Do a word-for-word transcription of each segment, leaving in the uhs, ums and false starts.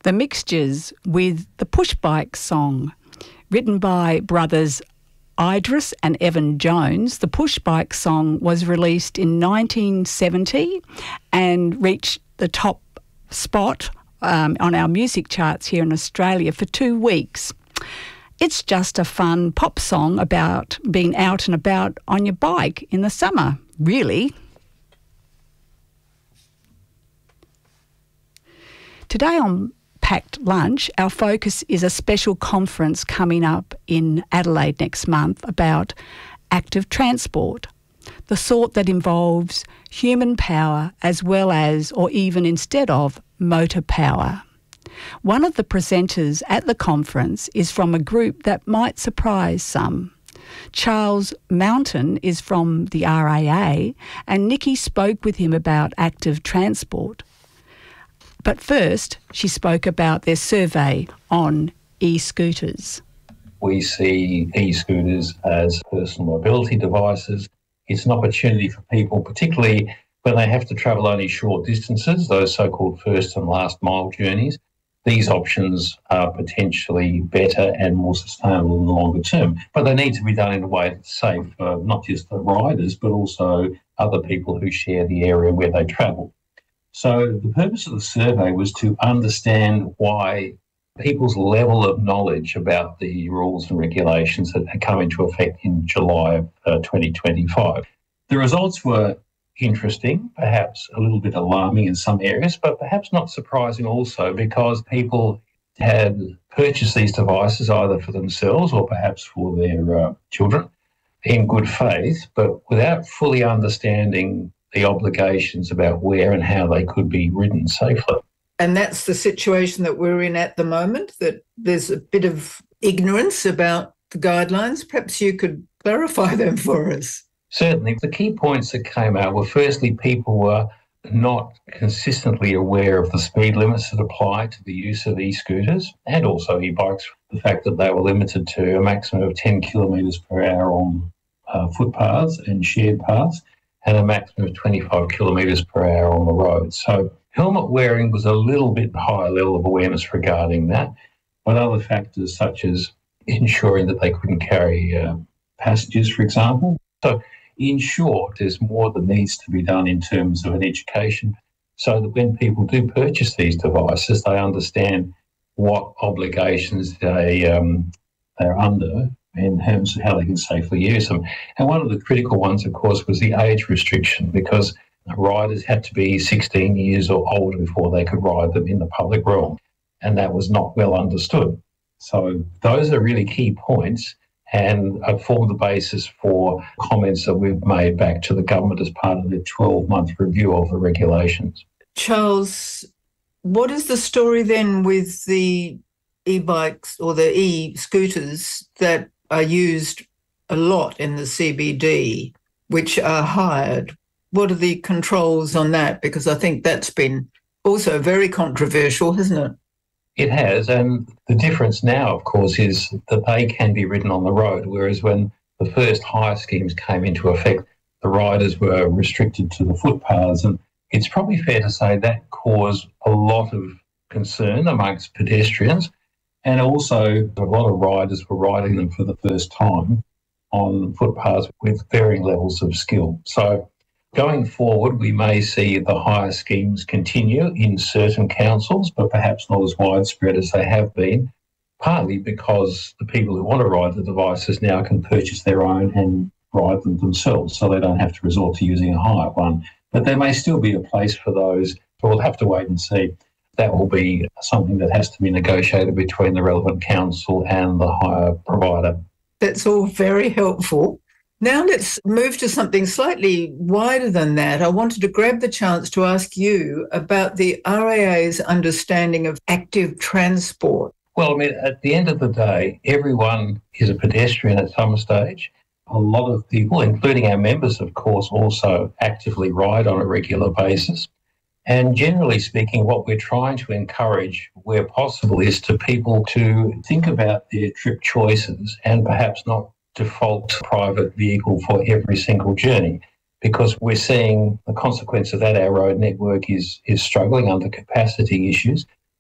The Mixtures with the Push Bike song. Written by brothers Idris and Evan Jones, the Push Bike song was released in nineteen seventy and reached the top spot um, on our music charts here in Australia for two weeks. It's just a fun pop song about being out and about on your bike in the summer, really. Today on Packed Lunch, our focus is a special conference coming up in Adelaide next month about active transport, the sort that involves human power as well as, or even instead of, motor power. One of the presenters at the conference is from a group that might surprise some. Charles Mountain is from the R A A, and Nikki spoke with him about active transport. But first, she spoke about their survey on e-scooters. We see e-scooters as personal mobility devices. It's an opportunity for people, particularly when they have to travel only short distances, those so-called first and last mile journeys. These options are potentially better and more sustainable in the longer term, but they need to be done in a way that's safe for not just the riders, but also other people who share the area where they travel. So the purpose of the survey was to understand why people's level of knowledge about the rules and regulations that had come into effect in July of uh, twenty twenty-five. The results were interesting, perhaps a little bit alarming in some areas, but perhaps not surprising also because people had purchased these devices either for themselves or perhaps for their uh, children in good faith, but without fully understanding the obligations about where and how they could be ridden safely. And that's the situation that we're in at the moment, that there's a bit of ignorance about the guidelines. Perhaps you could clarify them for us. Certainly. The key points that came out were, firstly, people were not consistently aware of the speed limits that apply to the use of e-scooters and also e-bikes. The fact that they were limited to a maximum of ten kilometres per hour on uh, footpaths and shared paths, and a maximum of twenty-five kilometres per hour on the road. So helmet wearing was a little bit higher level of awareness regarding that, but other factors such as ensuring that they couldn't carry uh, passengers, for example. So in short, there's more that needs to be done in terms of an education so that when people do purchase these devices, they understand what obligations they, um, they're under in terms of how they can safely use them. And one of the critical ones, of course, was the age restriction, because riders had to be sixteen years or older before they could ride them in the public realm, and that was not well understood. So those are really key points and have formed the basis for comments that we've made back to the government as part of the twelve-month review of the regulations. Charles, what is the story then with the e-bikes or the e-scooters that are used a lot in the C B D, which are hired? What are the controls on that? Because I think that's been also very controversial, hasn't it? It has, and the difference now, of course, is that they can be ridden on the road, whereas when the first hire schemes came into effect, the riders were restricted to the footpaths, and it's probably fair to say that caused a lot of concern amongst pedestrians. And also, a lot of riders were riding them for the first time on footpaths with varying levels of skill. So going forward, we may see the hire schemes continue in certain councils, but perhaps not as widespread as they have been, partly because the people who want to ride the devices now can purchase their own and ride them themselves, so they don't have to resort to using a hire one. But there may still be a place for those, so we'll have to wait and see. That will be something that has to be negotiated between the relevant council and the hire provider. That's all very helpful. Now let's move to something slightly wider than that. I wanted to grab the chance to ask you about the R A A's understanding of active transport. Well, I mean, at the end of the day, everyone is a pedestrian at some stage. A lot of people, including our members, of course, also actively ride on a regular basis. And generally speaking, what we're trying to encourage where possible is to people to think about their trip choices and perhaps not default to private vehicle for every single journey, because we're seeing the consequence of that. Our road network is, is struggling under capacity issues.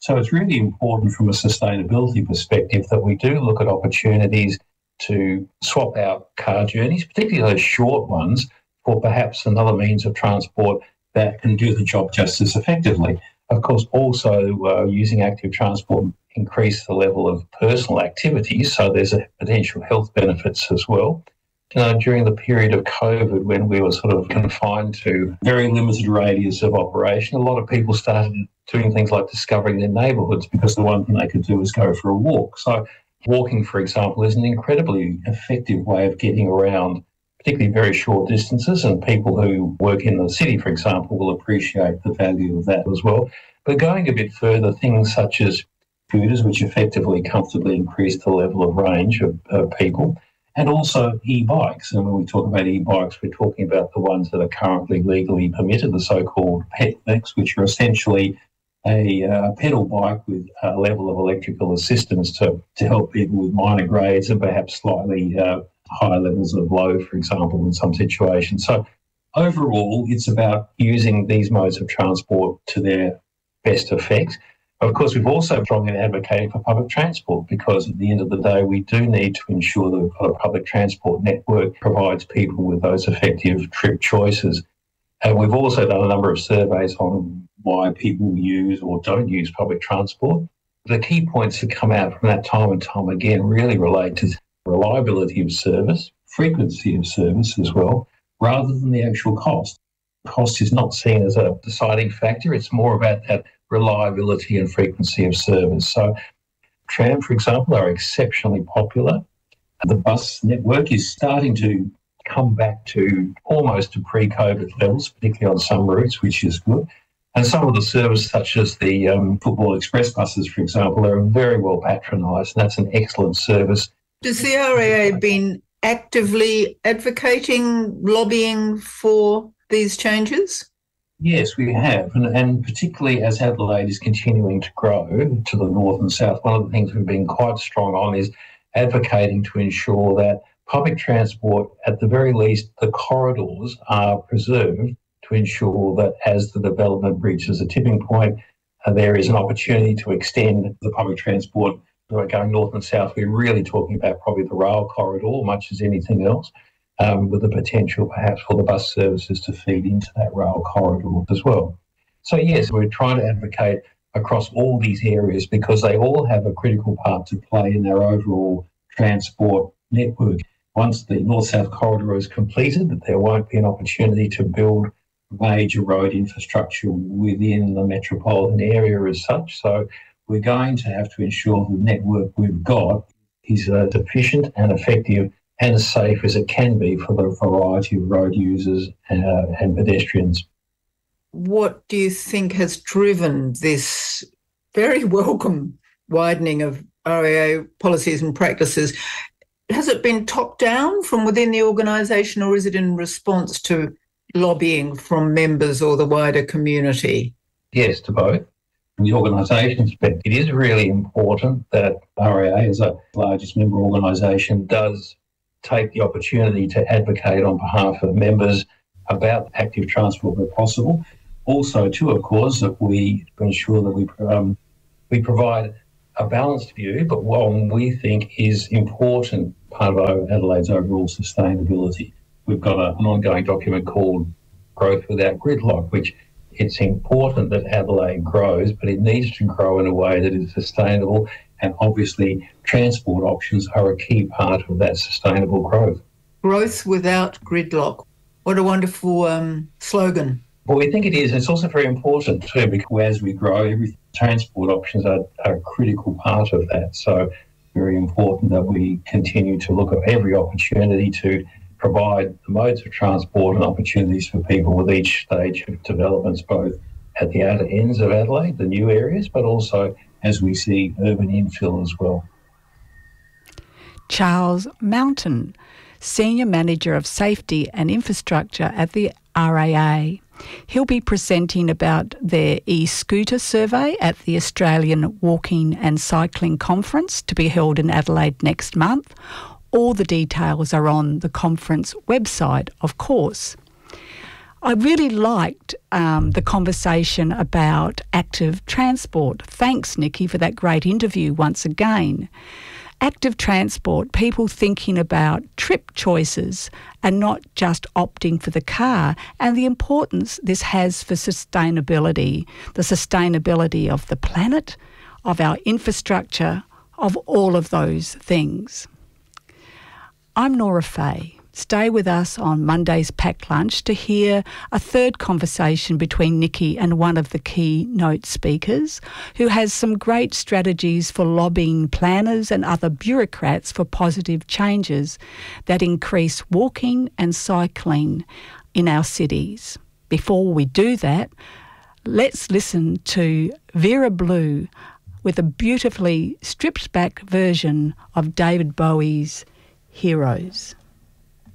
So it's really important from a sustainability perspective that we do look at opportunities to swap out car journeys, particularly those short ones, for perhaps another means of transport that can do the job just as effectively. Of course, also uh, using active transport increase the level of personal activities, so there's a potential health benefits as well. You know, during the period of COVID, when we were sort of confined to very limited radius of operation, a lot of people started doing things like discovering their neighbourhoods because the one thing they could do was go for a walk. So walking, for example, is an incredibly effective way of getting around particularly very short distances, and people who work in the city, for example, will appreciate the value of that as well. But going a bit further, things such as scooters, which effectively comfortably increase the level of range of, of people, and also e-bikes. And when we talk about e-bikes, we're talking about the ones that are currently legally permitted, the so-called pedelecs, which are essentially a uh, pedal bike with a level of electrical assistance to, to help people with minor grades and perhaps slightly uh, higher levels of load, for example, in some situations. So overall, it's about using these modes of transport to their best effect. Of course, we've also strongly advocated for public transport because at the end of the day, we do need to ensure that we've got a public transport network that provides people with those effective trip choices. And we've also done a number of surveys on why people use or don't use public transport. The key points that come out from that time and time again really relate to reliability of service, frequency of service as well, rather than the actual cost. Cost is not seen as a deciding factor. It's more about that reliability and frequency of service. So tram, for example, are exceptionally popular. The bus network is starting to come back to almost to pre-COVID levels, particularly on some routes, which is good. And some of the services, such as the um, football express buses, for example, are very well patronised, and that's an excellent service. Does the R A A been actively advocating, lobbying for these changes? Yes, we have, and, and particularly as Adelaide is continuing to grow to the north and south, one of the things we've been quite strong on is advocating to ensure that public transport, at the very least, the corridors are preserved to ensure that as the development reaches a tipping point, uh, there is an opportunity to extend the public transport. We're going north and south. We're really talking about probably the rail corridor, much as anything else. Um, with the potential perhaps for the bus services to feed into that rail corridor as well. So yes, we're trying to advocate across all these areas because they all have a critical part to play in our overall transport network. Once the north-south corridor is completed, that there won't be an opportunity to build major road infrastructure within the metropolitan area as such. So we're going to have to ensure the network we've got is uh, efficient and effective and as safe as it can be for the variety of road users uh, and pedestrians. What do you think has driven this very welcome widening of R A A policies and practices? Has it been top-down from within the organisation, or is it in response to lobbying from members or the wider community? Yes, to both. From the organisation perspective, it is really important that R A A, as a largest member organisation, does take the opportunity to advocate on behalf of members about active transport where possible. Also, too, of course, that we ensure that we um, we provide a balanced view, but one we think is important part of Adelaide's overall sustainability. We've got a, an ongoing document called Growth Without Gridlock, which it's important that Adelaide grows, but it needs to grow in a way that is sustainable. And obviously, transport options are a key part of that sustainable growth. Growth without gridlock. What a wonderful um, slogan. Well, we think it is. It's also very important too, because as we grow, every transport options are, are a critical part of that. So very important that we continue to look at every opportunity to provide the modes of transport and opportunities for people with each stage of developments, both at the outer ends of Adelaide, the new areas, but also as we see urban infill as well. Charles Mountain, Senior Manager of Safety and Infrastructure at the R A A. He'll be presenting about their e-scooter survey at the Australian Walking and Cycling Conference to be held in Adelaide next month. All the details are on the conference website, of course. I really liked um, the conversation about active transport. Thanks, Nikki, for that great interview once again. Active transport, people thinking about trip choices and not just opting for the car, and the importance this has for sustainability, the sustainability of the planet, of our infrastructure, of all of those things. I'm Nora Fay. Stay with us on Monday's Packed Lunch to hear a third conversation between Nikki and one of the keynote speakers, who has some great strategies for lobbying planners and other bureaucrats for positive changes that increase walking and cycling in our cities. Before we do that, let's listen to Vera Blue with a beautifully stripped back version of David Bowie's Heroes.